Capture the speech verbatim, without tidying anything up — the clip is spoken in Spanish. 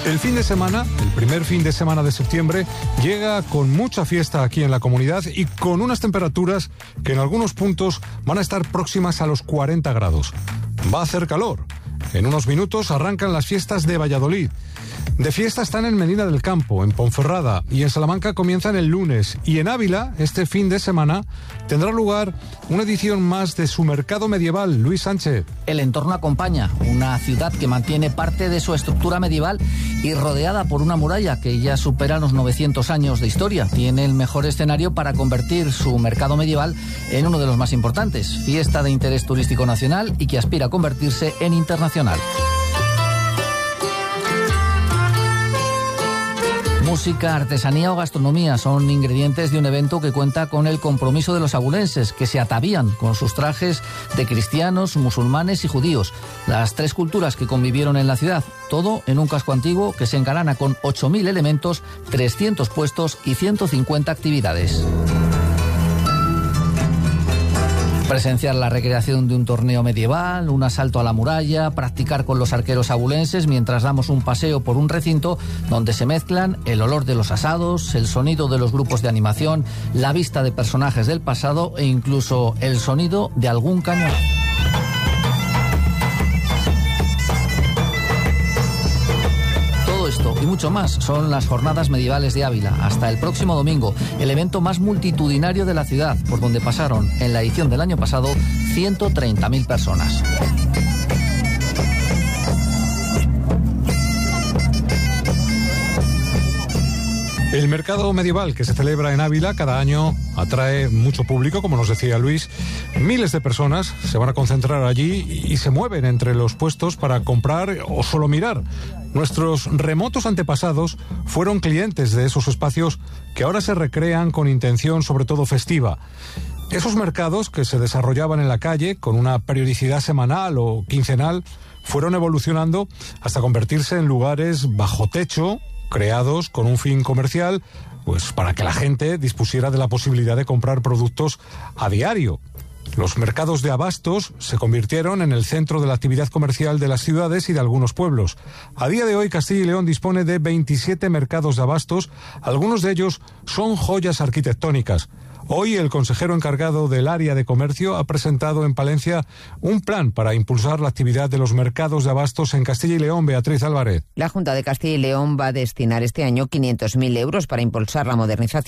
El fin de semana, el primer fin de semana de septiembre, llega con mucha fiesta aquí en la comunidad y con unas temperaturas que en algunos puntos van a estar próximas a los cuarenta grados. Va a hacer calor. En unos minutos arrancan las fiestas de Valladolid. De fiesta están en Medina del Campo, en Ponferrada y en Salamanca comienzan el lunes. Y en Ávila, este fin de semana, tendrá lugar una edición más de su mercado medieval. Luis Sánchez. El entorno acompaña, una ciudad que mantiene parte de su estructura medieval y rodeada por una muralla que ya supera los novecientos años de historia. Tiene el mejor escenario para convertir su mercado medieval en uno de los más importantes. Fiesta de interés turístico nacional y que aspira a convertirse en internacional. Música, artesanía o gastronomía son ingredientes de un evento que cuenta con el compromiso de los abulenses, que se atavían con sus trajes de cristianos, musulmanes y judíos. Las tres culturas que convivieron en la ciudad, todo en un casco antiguo que se engalana con ocho mil elementos, trescientos puestos y ciento cincuenta actividades. Presenciar la recreación de un torneo medieval, un asalto a la muralla, practicar con los arqueros abulenses mientras damos un paseo por un recinto donde se mezclan el olor de los asados, el sonido de los grupos de animación, la vista de personajes del pasado e incluso el sonido de algún cañón. Esto y mucho más son las Jornadas Medievales de Ávila. Hasta el próximo domingo, el evento más multitudinario de la ciudad, por donde pasaron en la edición del año pasado ciento treinta mil personas. El mercado medieval que se celebra en Ávila cada año atrae mucho público, como nos decía Luis. Miles de personas se van a concentrar allí y se mueven entre los puestos para comprar o solo mirar. Nuestros remotos antepasados fueron clientes de esos espacios que ahora se recrean con intención sobre todo festiva. Esos mercados que se desarrollaban en la calle con una periodicidad semanal o quincenal fueron evolucionando hasta convertirse en lugares bajo techo, creados con un fin comercial, pues para que la gente dispusiera de la posibilidad de comprar productos a diario. Los mercados de abastos se convirtieron en el centro de la actividad comercial de las ciudades y de algunos pueblos. A día de hoy, Castilla y León dispone de veintisiete mercados de abastos, algunos de ellos son joyas arquitectónicas. Hoy el consejero encargado del área de comercio ha presentado en Palencia un plan para impulsar la actividad de los mercados de abastos en Castilla y León. Beatriz Álvarez. La Junta de Castilla y León va a destinar este año quinientos mil euros para impulsar la modernización